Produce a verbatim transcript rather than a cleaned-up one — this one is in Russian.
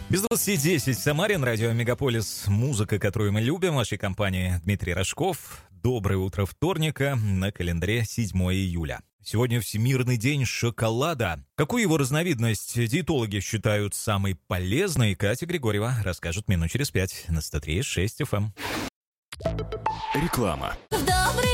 Без двадцати десять. Самарин, радио Мегаполис. Музыка, которую мы любим. В вашей компании Дмитрий Рожков. Доброе утро вторника. На календаре седьмое июля. Сегодня Всемирный день шоколада. Какую его разновидность диетологи считают самой полезной, Катя Григорьева расскажет минут через пять на сто три и шесть эф эм. Реклама. В добрый